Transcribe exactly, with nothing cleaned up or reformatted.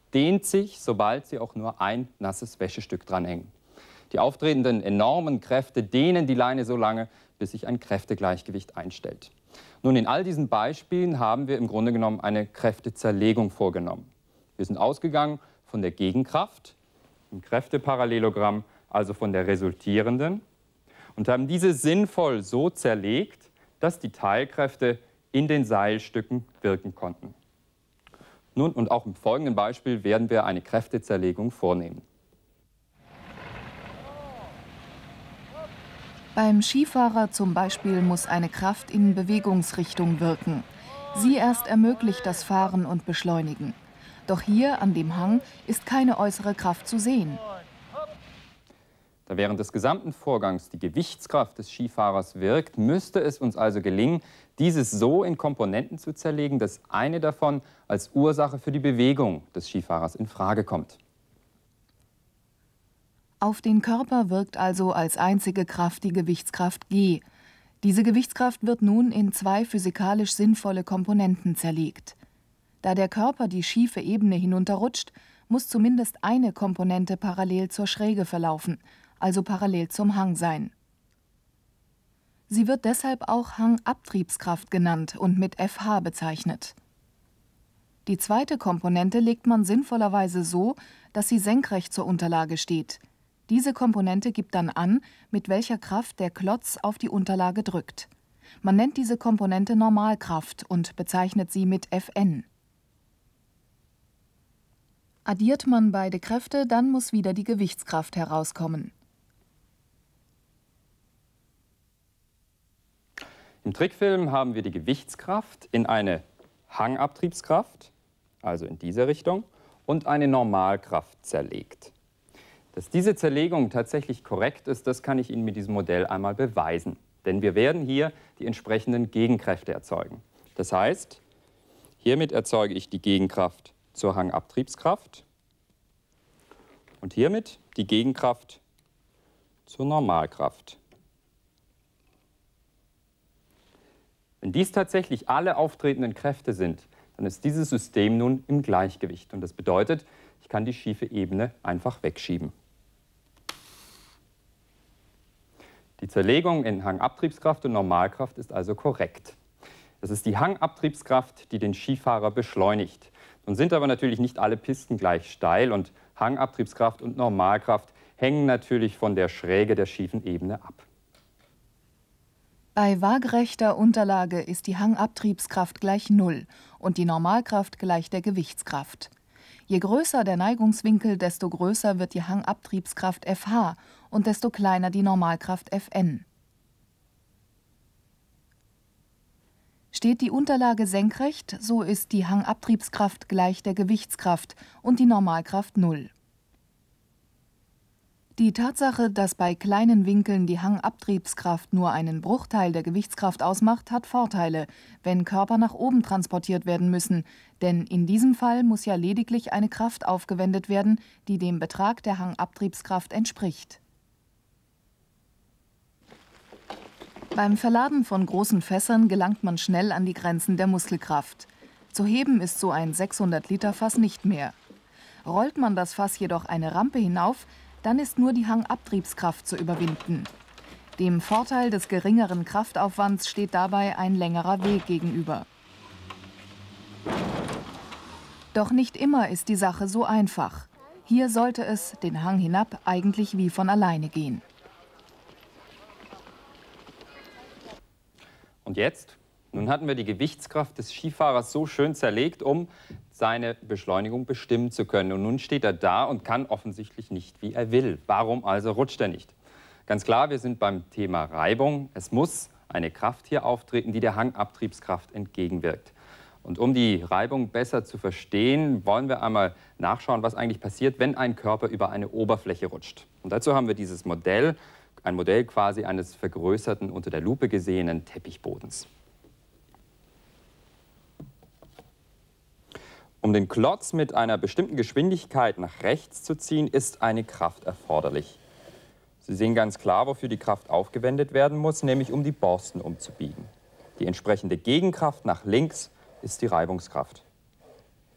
dehnt sich, sobald Sie auch nur ein nasses Wäschestück dranhängen. Die auftretenden enormen Kräfte dehnen die Leine so lange, bis sich ein Kräftegleichgewicht einstellt. Nun, in all diesen Beispielen haben wir im Grunde genommen eine Kräftezerlegung vorgenommen. Wir sind ausgegangen von der Gegenkraft im Kräfteparallelogramm, also von der resultierenden, und haben diese sinnvoll so zerlegt, dass die Teilkräfte in den Seilstücken wirken konnten. Nun, und auch im folgenden Beispiel werden wir eine Kräftezerlegung vornehmen. Beim Skifahrer zum Beispiel muss eine Kraft in Bewegungsrichtung wirken. Sie erst ermöglicht das Fahren und Beschleunigen. Doch hier an dem Hang ist keine äußere Kraft zu sehen. Da während des gesamten Vorgangs die Gewichtskraft des Skifahrers wirkt, müsste es uns also gelingen, dieses so in Komponenten zu zerlegen, dass eine davon als Ursache für die Bewegung des Skifahrers in Frage kommt. Auf den Körper wirkt also als einzige Kraft die Gewichtskraft G. Diese Gewichtskraft wird nun in zwei physikalisch sinnvolle Komponenten zerlegt. Da der Körper die schiefe Ebene hinunterrutscht, muss zumindest eine Komponente parallel zur Schräge verlaufen, also parallel zum Hang sein. Sie wird deshalb auch Hangabtriebskraft genannt und mit F H bezeichnet. Die zweite Komponente legt man sinnvollerweise so, dass sie senkrecht zur Unterlage steht. Diese Komponente gibt dann an, mit welcher Kraft der Klotz auf die Unterlage drückt. Man nennt diese Komponente Normalkraft und bezeichnet sie mit F N. Addiert man beide Kräfte, dann muss wieder die Gewichtskraft herauskommen. Im Trickfilm haben wir die Gewichtskraft in eine Hangabtriebskraft, also in diese Richtung, und eine Normalkraft zerlegt. Dass diese Zerlegung tatsächlich korrekt ist, das kann ich Ihnen mit diesem Modell einmal beweisen. Denn wir werden hier die entsprechenden Gegenkräfte erzeugen. Das heißt, hiermit erzeuge ich die Gegenkraft zur Hangabtriebskraft und hiermit die Gegenkraft zur Normalkraft. Wenn dies tatsächlich alle auftretenden Kräfte sind, dann ist dieses System nun im Gleichgewicht. Und das bedeutet, ich kann die schiefe Ebene einfach wegschieben. Die Zerlegung in Hangabtriebskraft und Normalkraft ist also korrekt. Es ist die Hangabtriebskraft, die den Skifahrer beschleunigt. Nun sind aber natürlich nicht alle Pisten gleich steil und Hangabtriebskraft und Normalkraft hängen natürlich von der Schräge der schiefen Ebene ab. Bei waagerechter Unterlage ist die Hangabtriebskraft gleich Null und die Normalkraft gleich der Gewichtskraft. Je größer der Neigungswinkel, desto größer wird die Hangabtriebskraft F H und desto kleiner die Normalkraft F N. Steht die Unterlage senkrecht, so ist die Hangabtriebskraft gleich der Gewichtskraft und die Normalkraft Null. Die Tatsache, dass bei kleinen Winkeln die Hangabtriebskraft nur einen Bruchteil der Gewichtskraft ausmacht, hat Vorteile, wenn Körper nach oben transportiert werden müssen, denn in diesem Fall muss ja lediglich eine Kraft aufgewendet werden, die dem Betrag der Hangabtriebskraft entspricht. Beim Verladen von großen Fässern gelangt man schnell an die Grenzen der Muskelkraft. Zu heben ist so ein sechshundert Liter Fass nicht mehr. Rollt man das Fass jedoch eine Rampe hinauf, dann ist nur die Hangabtriebskraft zu überwinden. Dem Vorteil des geringeren Kraftaufwands steht dabei ein längerer Weg gegenüber. Doch nicht immer ist die Sache so einfach. Hier sollte es den Hang hinab eigentlich wie von alleine gehen. Und jetzt? Nun hatten wir die Gewichtskraft des Skifahrers so schön zerlegt, um seine Beschleunigung bestimmen zu können. Und nun steht er da und kann offensichtlich nicht, wie er will. Warum also rutscht er nicht? Ganz klar, wir sind beim Thema Reibung. Es muss eine Kraft hier auftreten, die der Hangabtriebskraft entgegenwirkt. Und um die Reibung besser zu verstehen, wollen wir einmal nachschauen, was eigentlich passiert, wenn ein Körper über eine Oberfläche rutscht. Und dazu haben wir dieses Modell, ein Modell quasi eines vergrößerten, unter der Lupe gesehenen Teppichbodens. Um den Klotz mit einer bestimmten Geschwindigkeit nach rechts zu ziehen, ist eine Kraft erforderlich. Sie sehen ganz klar, wofür die Kraft aufgewendet werden muss, nämlich um die Borsten umzubiegen. Die entsprechende Gegenkraft nach links ist die Reibungskraft.